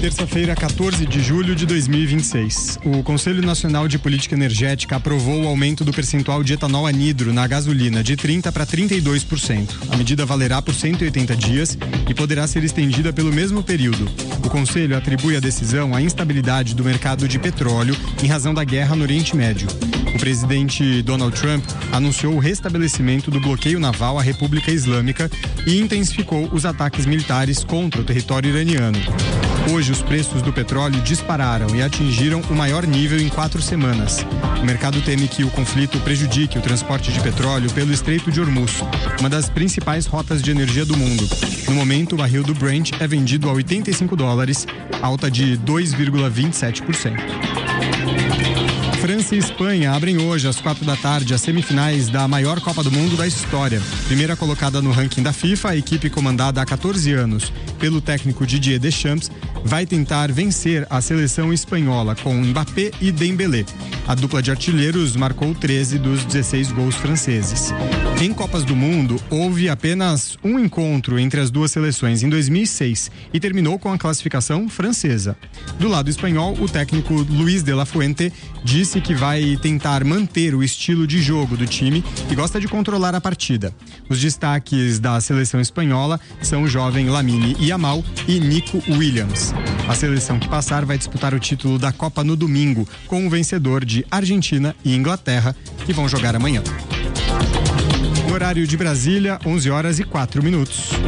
Terça-feira, 14 de julho de 2026. O Conselho Nacional de Política Energética aprovou o aumento do percentual de etanol anidro na gasolina de 30% para 32%. A medida valerá por 180 dias e poderá ser estendida pelo mesmo período. O Conselho atribui a decisão à instabilidade do mercado de petróleo em razão da guerra no Oriente Médio. O presidente Donald Trump anunciou o restabelecimento do bloqueio naval à República Islâmica e intensificou os ataques militares contra o território iraniano. Hoje, os preços do petróleo dispararam e atingiram o maior nível em 4 semanas. O mercado teme que o conflito prejudique o transporte de petróleo pelo Estreito de Hormuz, uma das principais rotas de energia do mundo. No momento, o barril do Brent é vendido a $85, alta de 2,27%. França e Espanha abrem hoje, às 4 da tarde, as semifinais da maior Copa do Mundo da história. Primeira colocada no ranking da FIFA, a equipe comandada há 14 anos pelo técnico Didier Deschamps vai tentar vencer a seleção espanhola com Mbappé e Dembélé. A dupla de artilheiros marcou 13 dos 16 gols franceses. Em Copas do Mundo, houve apenas um encontro entre as duas seleções em 2006 e terminou com a classificação francesa. Do lado espanhol, o técnico Luis de la Fuente disse que vai tentar manter o estilo de jogo do time e gosta de controlar a partida. Os destaques da seleção espanhola são o jovem Lamine Yamal e Nico Williams. A seleção que passar vai disputar o título da Copa no domingo com o vencedor de Argentina e Inglaterra, que vão jogar amanhã. No horário de Brasília, 11h04.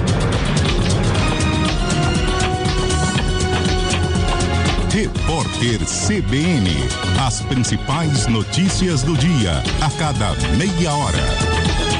Repórter CBN. As principais notícias do dia, a cada meia hora.